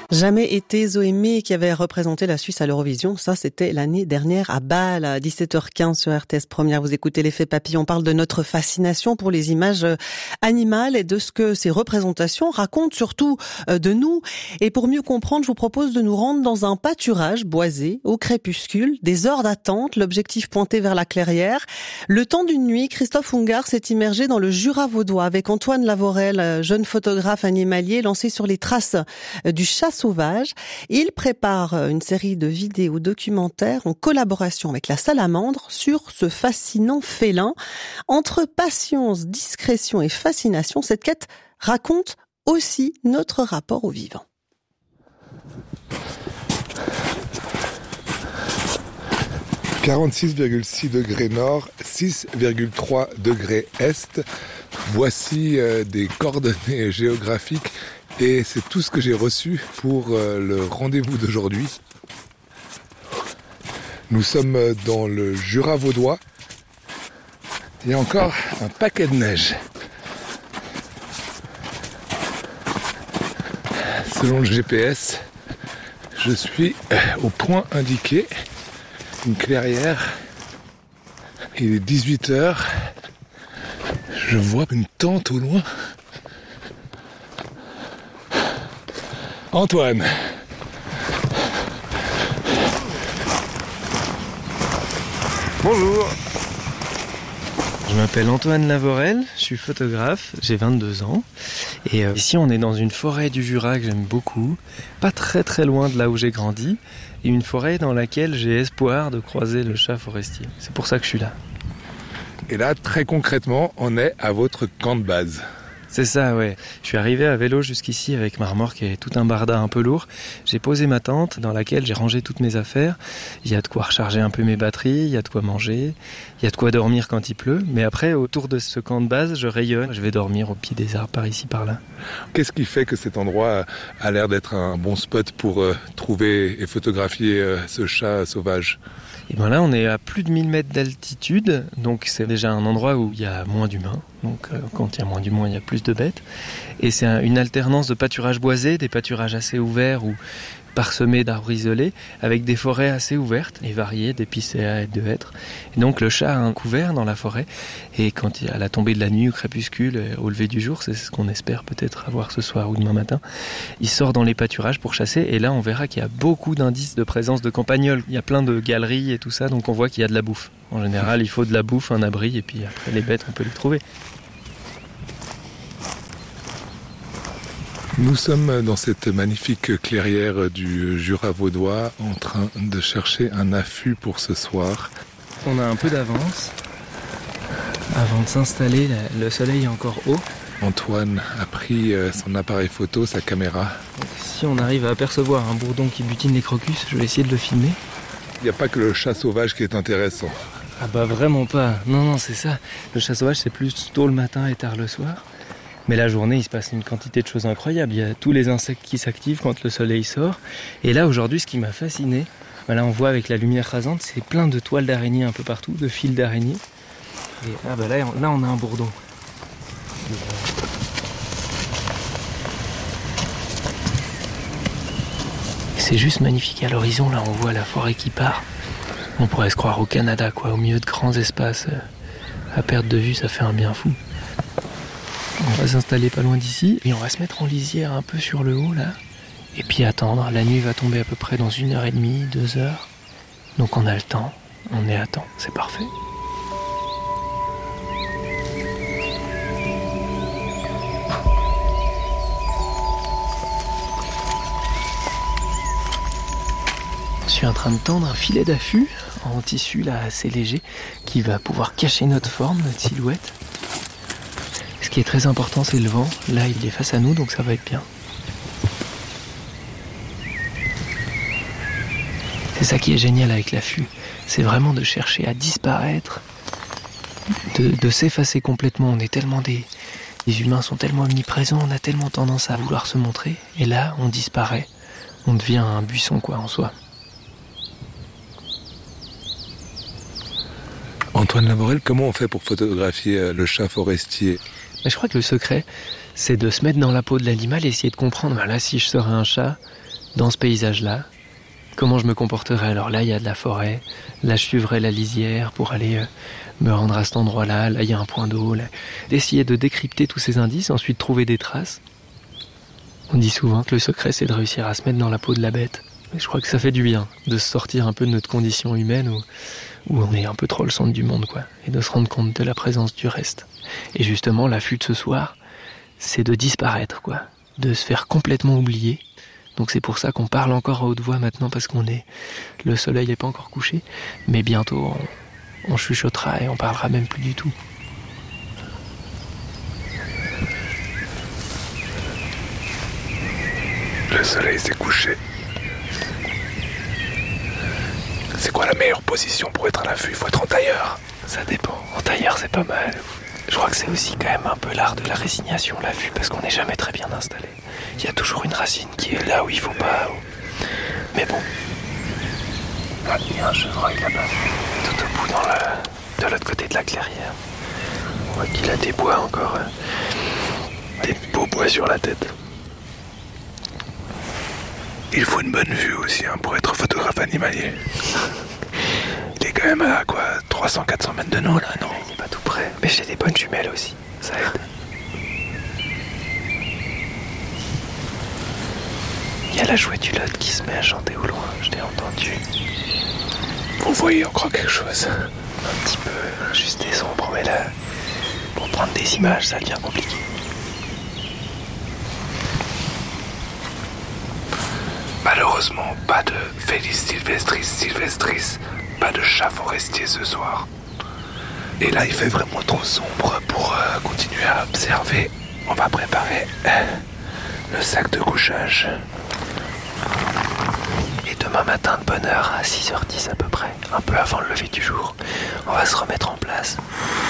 Jamais été Zoémé qui avait représenté la Suisse à l'Eurovision. Ça, c'était l'année dernière à Bâle, à 17h15 sur RTS Première. Vous écoutez l'effet papillon. On parle de notre fascination pour les images animales et de ce que ces représentations racontent surtout de nous. Et pour mieux comprendre, je vous propose de nous rendre dans un pâturage boisé au crépuscule. Des heures d'attente, l'objectif pointé vers la clairière. Le temps d'une nuit, Christophe Ungart s'est immergé dans le Jura vaudois avec Antoine Lavorel, jeune photographe animalier lancé sur les traces du chat sauvage. Il prépare une série de vidéos documentaires en collaboration avec la Salamandre sur ce fascinant félin. Entre patience, discrétion et fascination, cette quête raconte aussi notre rapport au vivant. « 46,6 degrés nord, 6,3 degrés est. Voici des coordonnées géographiques et c'est tout ce que j'ai reçu pour le rendez-vous d'aujourd'hui. Nous sommes dans le Jura vaudois. Il y a encore un paquet de neige. Selon le GPS, je suis au point indiqué. Une clairière. Il est 18h. Je vois une tente au loin. Antoine. Bonjour. Je m'appelle Antoine Lavorel, je suis photographe, j'ai 22 ans. Et ici on est dans une forêt du Jura que j'aime beaucoup, pas très très loin de là où j'ai grandi, et une forêt dans laquelle j'ai espoir de croiser le chat forestier. C'est pour ça que je suis là. Et là, très concrètement, on est à votre camp de base. C'est ça, ouais. Je suis arrivé à vélo jusqu'ici avec ma remorque et tout un barda un peu lourd. J'ai posé ma tente dans laquelle j'ai rangé toutes mes affaires. Il y a de quoi recharger un peu mes batteries, il y a de quoi manger, il y a de quoi dormir quand il pleut. Mais après, autour de ce camp de base, je rayonne. Je vais dormir au pied des arbres par ici, par là. Qu'est-ce qui fait que cet endroit a l'air d'être un bon spot pour trouver et photographier ce chat sauvage ? Et bien là, on est à plus de 1000 mètres d'altitude, donc c'est déjà un endroit où il y a moins d'humains. Donc quand il y a moins d'humains, il y a plus de bêtes. Et c'est une alternance de pâturages boisés, des pâturages assez ouverts ou parsemés d'arbres isolés, avec des forêts assez ouvertes et variées, d'épicéas et de hêtres. Et donc le chat a un couvert dans la forêt, et quand il y a la tombée de la nuit, au crépuscule, au lever du jour, c'est ce qu'on espère peut-être avoir ce soir ou demain matin, il sort dans les pâturages pour chasser, et là on verra qu'il y a beaucoup d'indices de présence de campagnols. Il y a plein de galeries et tout ça, donc on voit qu'il y a de la bouffe. En général, il faut de la bouffe, un abri, et puis après les bêtes, on peut les trouver. Nous sommes dans cette magnifique clairière du Jura vaudois en train de chercher un affût pour ce soir. On a un peu d'avance. Avant de s'installer, le soleil est encore haut. Antoine a pris son appareil photo, sa caméra. Donc, si on arrive à apercevoir un bourdon qui butine les crocus, je vais essayer de le filmer. Il n'y a pas que le chat sauvage qui est intéressant. Ah bah vraiment pas. Non, c'est ça. Le chat sauvage, c'est plus tôt le matin et tard le soir. Mais la journée, il se passe une quantité de choses incroyables. Il y a tous les insectes qui s'activent quand le soleil sort. Et là, aujourd'hui, ce qui m'a fasciné, là, on voit avec la lumière rasante, c'est plein de toiles d'araignées un peu partout, de fils d'araignées. Et là, on a un bourdon. C'est juste magnifique. À l'horizon, là, on voit la forêt qui part. On pourrait se croire au Canada, quoi, au milieu de grands espaces. À perte de vue, ça fait un bien fou. On va s'installer pas loin d'ici et on va se mettre en lisière un peu sur le haut là. Et puis attendre, la nuit va tomber à peu près dans 1h30, 2h. Donc on a le temps, on est à temps, c'est parfait. Je suis en train de tendre un filet d'affût en tissu là assez léger qui va pouvoir cacher notre forme, notre silhouette. Ce qui est très important, c'est le vent. Là, il est face à nous, donc ça va être bien. C'est ça qui est génial avec l'affût. C'est vraiment de chercher à disparaître, de s'effacer complètement. On est tellement les humains sont tellement omniprésents, on a tellement tendance à vouloir se montrer. Et là, on disparaît. On devient un buisson, quoi, en soi. Antoine Lavorel, comment on fait pour photographier le chat forestier ? Je crois que le secret, c'est de se mettre dans la peau de l'animal et essayer de comprendre. Là, si je serais un chat, dans ce paysage-là, comment je me comporterais. Alors là, il y a de la forêt, là je suivrais la lisière pour aller me rendre à cet endroit-là, là il y a un point d'eau, là. D'essayer de décrypter tous ces indices, ensuite trouver des traces. On dit souvent que le secret c'est de réussir à se mettre dans la peau de la bête. Et je crois que ça fait du bien de se sortir un peu de notre condition humaine où on est un peu trop le centre du monde, quoi, et de se rendre compte de la présence du reste. Et justement, l'affût de ce soir, c'est de disparaître, quoi, de se faire complètement oublier. Donc c'est pour ça qu'on parle encore à haute voix maintenant, parce le soleil n'est pas encore couché, mais bientôt on chuchotera et on parlera même plus du tout. Le soleil s'est couché. C'est quoi la meilleure position pour être à l'affût? Il faut être en tailleur. Ça dépend. En tailleur, c'est pas mal. Je crois que c'est aussi quand même un peu l'art de la résignation, l'affût, parce qu'on n'est jamais très bien installé. Il y a toujours une racine qui est là où il faut pas. Mais bon. Ah, il y a un chevreuil là-bas, tout au bout de l'autre côté de la clairière. On voit qu'il a des bois encore. Des beaux bois sur la tête. Il faut une bonne vue aussi pour être photographe animalier. Il est quand même à 300-400 mètres de nous là, non? Il n'est pas tout près. Mais j'ai des bonnes jumelles aussi, ça aide. Il y a la chouette-hulotte qui se met à chanter au loin, je l'ai entendu. Vous voyez encore quelque chose? Un petit peu, juste des ombres, mais là, pour prendre des images, ça devient compliqué. Malheureusement, pas de Felis sylvestris, pas de chat forestier ce soir. Et là, il fait vraiment trop sombre pour continuer à observer. On va préparer le sac de couchage. Et demain matin, de bonne heure, à 6h10 à peu près, un peu avant le lever du jour, on va se remettre en place.